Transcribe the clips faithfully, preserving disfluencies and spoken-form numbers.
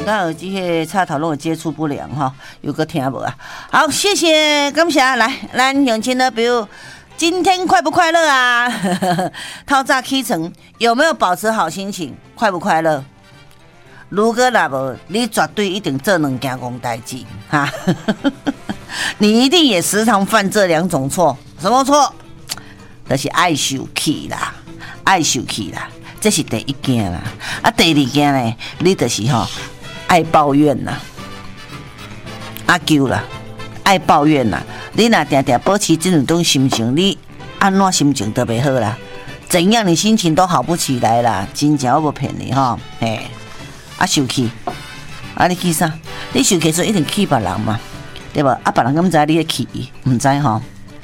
刚耳机迄插头拢有接触不良哈，有个听无啊？好，谢谢，感谢。来，咱永清的，比如今天快不快乐啊？透早起床有没有保持好心情？快不快乐？如果若无，你绝对一定做两件戆代志哈。你一定也时常犯这两种错，什么错？就是爱生气啦，爱生气啦，这是第一件啦。啊，第二件呢，你就是吼爱抱怨啦，阿舅啦，爱抱怨啦。你若定定保持这两种心情，你安怎心情都袂好啦。怎样你心情都好不起来啦，真正我无骗你吼，嘿。啊，生气，啊，你气啥？你生气时一定气别人嘛，对无？啊，别人敢知你咧气伊，唔知吼。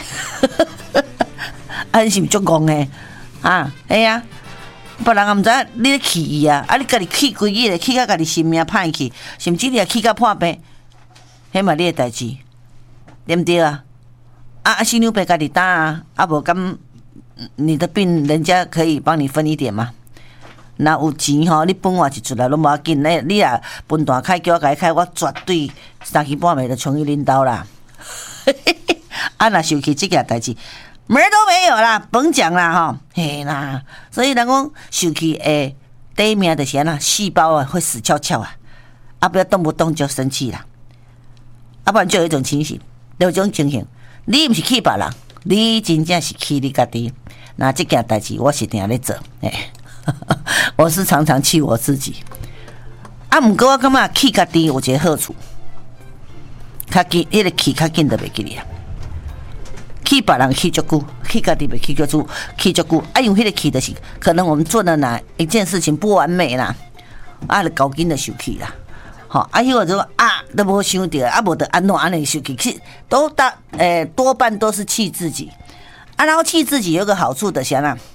啊，你是毋足戆诶？啊，系啊，别人也唔知你咧气伊啊，啊，你家己气规日咧，气到家己性命歹去，甚至你也气到破病，迄嘛你诶代志，对毋对啊？啊啊，犀牛被家己打啊，啊无咁你的病人家可以帮你分一点吗？那有钱吼，你分我一出来拢无要紧。你你啊，分大开叫我家开，我绝对三更半暝就冲去恁兜啦。啊，若生气这件代志，门儿都没有啦，甭讲啦吼，嘿啦。所以人讲生气诶，第一名就是安那细胞啊会死翘翘啊，啊不要动不动就生气啦，啊不然就有一种情形，有一种情形，你毋是气别人，你真正是气你家己。那这件代志我是定咧做，诶。我是常常气我自己，啊，不过我感觉气家己有一个好处，较紧，迄个气较紧就袂记哩啊。气别人气足久，气家己袂气足久，气足久。啊，因为迄个气就是可能我们做的哪一件事情不完美啦，啊，就搞紧就生气啦。好，啊，迄个就啊都无想到，啊，无得安怎安尼生气，气都大诶、欸、多半都是气自己。啊，然后气自己有个好处的啥啦？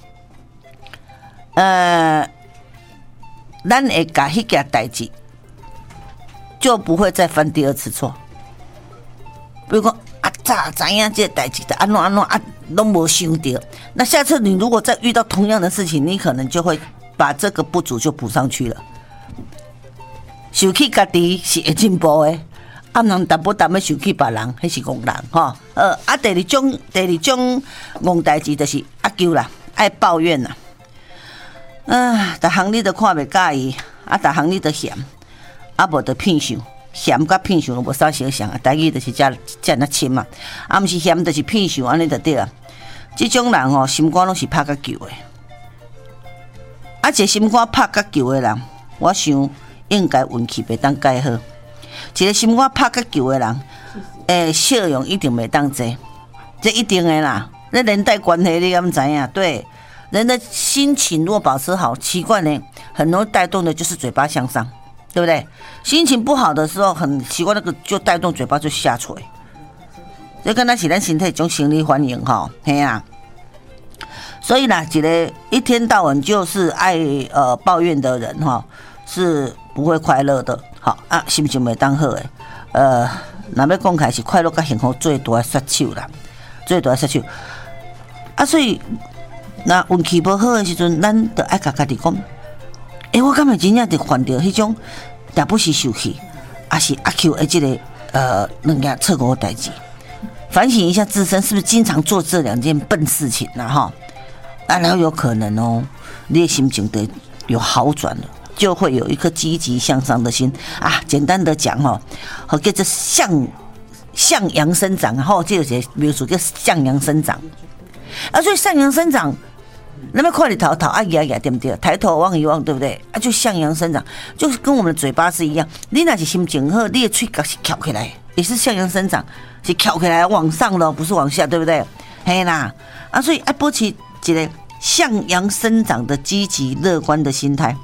呃，咱会把迄件代志就不会再犯第二次错。比如讲啊，早知影这个代志的安怎安怎啊，都无想到。那下次你如果再遇到同样的事情，你可能就会把这个不足就补上去了。生气家己是会进步的，啊，人淡薄淡要生气别人，迄是戆人吼。呃，啊，第二种第二种戆代志就是阿舅啦，爱抱怨啦。啊，逐项你都看袂介意，啊，逐项你都嫌，啊，无就偏想，嫌甲偏想无啥相像啊。台语就是遮遮那深嘛，啊，毋是嫌就是偏想，安尼就对啊。即种人吼、哦，心肝拢是拍甲旧的，啊，一个心肝拍甲旧的人，我想应该运气袂当介好。一个心肝拍甲旧的人，诶，笑容一定袂当济，这一定的啦。那连带关系你敢知影？对。人的心情若保持好，奇怪呢，很容易带动的就是嘴巴向上，对不对？心情不好的时候，很奇怪，那个就带动嘴巴就下垂，这跟他是咱身体一种生理反应哈，嘿啊。所以呢，一个一天到晚就是爱呃抱怨的人哈，是不会快乐的。好啊，心情袂当好诶，呃，若要讲开是快乐甲幸福最大的杀手啦，最大的杀手啊，所以。那运气不好的时阵，咱就爱甲家己讲，诶、欸，我感觉真正就犯着迄种，也不是生气，也是阿 Q 的这个呃两件错误的代志。反省一下自身，是不是经常做这两件笨事情啦？哈，啊，然后有可能哦，你的心情得有好转了，就会有一颗积极向上的心啊。简单的讲哈，好叫做向向阳生长，然后这有些比如说叫向阳生长，啊，所以向阳生长。那么看你头头啊呀呀，对不对？抬头望一望，对不对？啊，就向阳生长，就是跟我们的嘴巴是一样。你那是心情好，你的嘴角是翘起来，也是向阳生长，是翘起来往上的，不是往下，对不对？嘿啦，啊，所以要保持一个向阳生长的积极乐观的心态。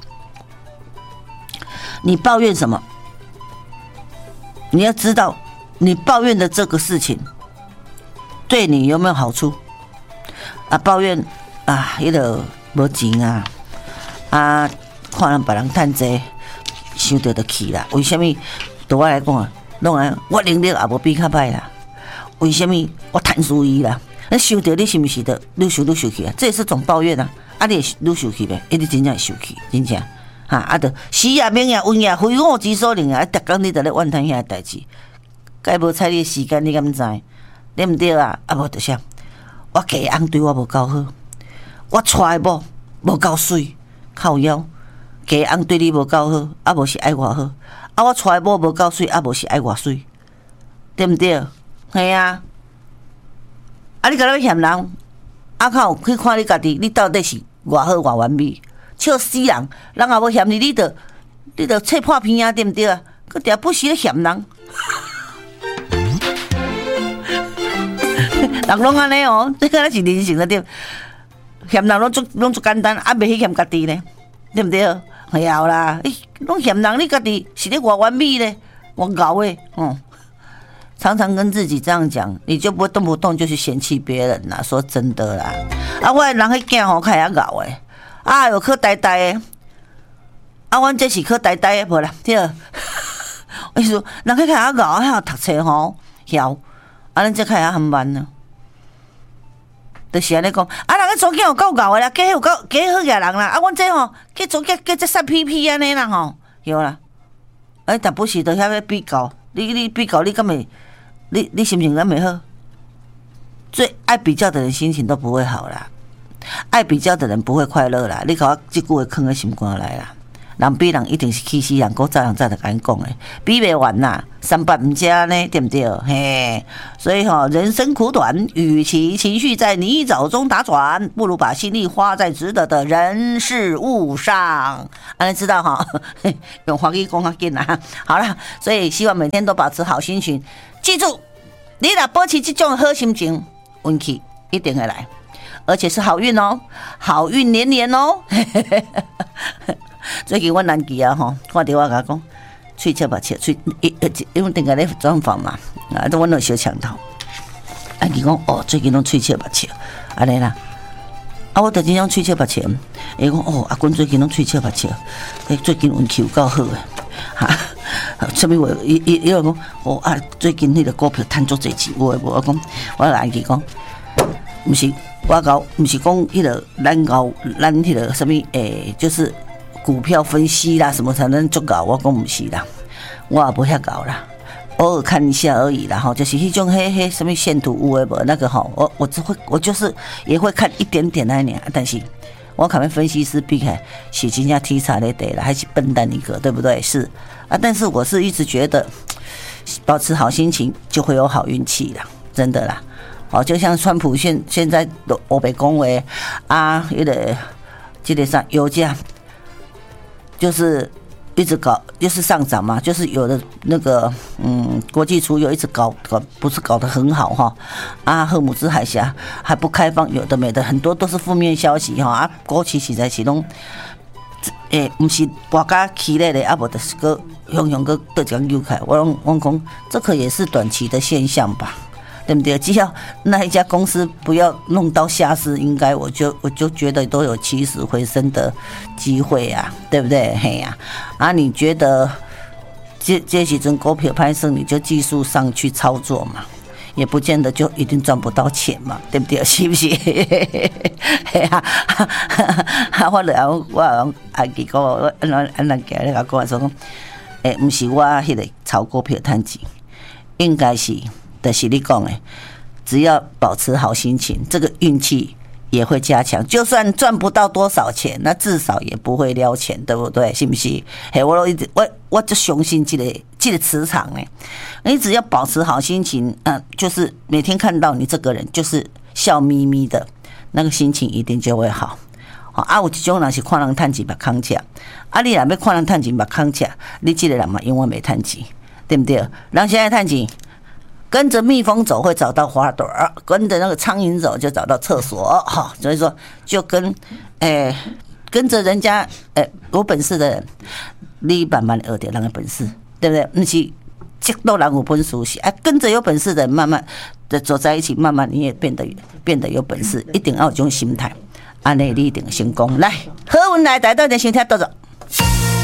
你抱怨什么？你要知道，你抱怨的这个事情对你有没有好处？啊，抱怨。啊，迄个无钱啊，啊，看人别人趁济，想到就气啦。为什么？对我来讲啊，拢啊，我能力也无比较歹啦。为什么？我贪输伊啦。那想到你是不是的愈想愈生气啊？这也是种抱怨啊。啊，你会愈生气呗？一定真正会生气，真正哈啊，着时也命也运也非我之所能啊！逐工你着咧怨叹遐代志，该无采你时间，你敢毋知？对毋对啊？啊无着啥？我家翁对我无够好，我娶的某无够水，靠腰。家翁对你无够好，啊无是爱我好，啊我娶的某无够水，啊无是爱我水，对毋对？嘿啊！啊你敢若要嫌人？啊靠！去看你家己，你到底是偌好偌完美？笑死人！人也无嫌你，你着你着切破片啊，对毋对啊？佮定不时咧嫌人，人拢安尼哦，这个是人性啊对。嫌人拢足拢足简单，啊袂去嫌家己呢，对毋对？会晓啦，你拢嫌人，你家己是咧偌完美咧，偌搞诶，嗯。常常跟自己这样讲，你就不会动不动就去嫌弃别人啦。说真的啦，啊，我人迄囝吼开遐咬诶，啊，有可呆呆诶，啊，阮这是可呆呆诶，无啦，对。我说人迄开遐咬，遐读册吼晓，啊，咱这开遐含慢呢，就是安尼讲，啊，人个做囝有够咬诶啦，计有够计好个人啦，啊，阮这吼计做计计这煞屁屁安尼啦吼，有啦，哎，但不是都遐要比较，你你比较你敢会？你你心情敢没好？最爱比较的人心情都不会好啦，爱比较的人不会快乐啦。你甲我这句话放在心肝来啦。人比人一定是气死人，古早人早就敢讲诶，比袂完啦，三八毋食呢，对不对？嘿，所以哈、哦，人生苦短，与其情绪在泥沼中打转，不如把心力花在值得的人事物上。安尼知道哈、哦？用华语讲较紧啦。好啦，所以希望每天都保持好心情。记住，你若保持这种好心情，运气一定会来，而且是好运哦，好运连连哦。最近我男记啊吼，看到我甲讲，喙切目切，喙因为定个咧专访嘛，啊，都阮有小强头，啊，伊讲哦，最近拢喙切目切，安尼啦，啊，我突然间喙切目切，伊讲哦，阿君最近拢喙切目切，诶，最近运气有够好诶，哈。什么话？伊伊伊有讲，哦啊，最近迄个股票赚足侪钱，有诶无？我讲，我来伊讲，毋是我搞，毋是讲迄个咱搞咱迄个什么诶，就是股票分析啦，什么才能足搞？我讲毋是啦，我也无遐搞啦，偶尔看一下而已啦，吼，就是迄种迄迄什么线图有诶无？那个吼，我我只会我就是也会看一点点那样，但是。我看分析师比起来，是真正题材咧对了，还是笨蛋一个，对不对？是啊，但是我是一直觉得，保持好心情就会有好运气啦，真的啦。哦，就像川普现现在都我被恭维啊，有的基本上油价就是一直搞，就是上涨嘛，就是有的那个嗯，国际出油一直搞搞，不是搞得很好哈。啊，荷姆兹海峡还不开放，有的没的，很多都是负面消息哈。啊，国企实在是拢，诶，不是大家起来的，啊，无就是个雄雄个得奖又开。我我讲，这个也是短期的现象吧，对不对？只要那一家公司不要弄到下市，应该我就我就觉得都有起死回生的机会啊，对不对？嘿呀、啊，啊，你觉得这这几阵股票拍升，你就技术上去操作嘛？也不见得就一定赚不到钱嘛，对不对？是不是？嘿呀，我了我阿记讲，我安安安人家咧甲讲说讲，诶，不是我迄个炒股票赚钱，应该是。就是你讲的，只要保持好心情，这个运气也会加强。就算赚不到多少钱，那至少也不会撩钱，对不对？是不是？嘿，我一直我我就相信这个这个磁场呢。你只要保持好心情，嗯、呃，就是每天看到你这个人就是笑眯眯的，那个心情一定就会好。啊，有一种人是看人赚钱目空吃，啊，你若要看人赚钱目空吃，你这个人嘛永远没赚钱，对不对？人现在赚钱。跟着蜜蜂走会找到花朵，跟着那个苍蝇走就找到厕所，哈，所以说就跟，诶、欸，跟着人家，诶、欸，有本事的人，你慢慢学到人的本事，对不对？不是，这都人有本事是啊，跟着有本事的人慢慢的走在一起，慢慢你也变得变得有本事，一定要有这种心态，安尼你一定成功。来，好运来，大家先听到着。